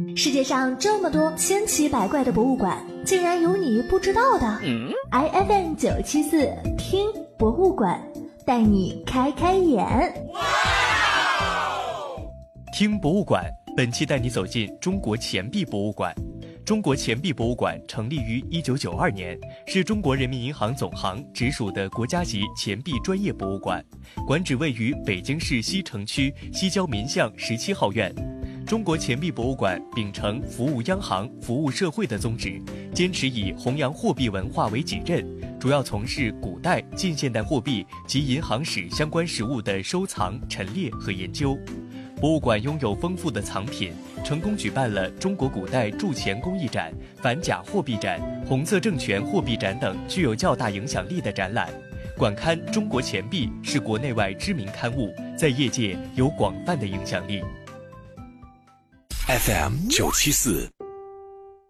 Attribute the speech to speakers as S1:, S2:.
S1: 世界上这么多千奇百怪的博物馆，竟然有你不知道的。IFM 974听博物馆，带你开开眼。
S2: 听博物馆，本期带你走进中国钱币博物馆。中国钱币博物馆成立于1992年，是中国人民银行总行直属的国家级钱币专业博物馆，馆址位于北京市西城区西郊民巷17号院。中国钱币博物馆秉承服务央行、服务社会的宗旨，坚持以弘扬货币文化为己任，主要从事古代、近现代货币及银行史相关实物的收藏、陈列和研究。博物馆拥有丰富的藏品，成功举办了中国古代铸钱工艺展、反假货币展、红色政权货币展等具有较大影响力的展览。馆刊《中国钱币》是国内外知名刊物，在业界有广泛的影响力。
S3: FM 974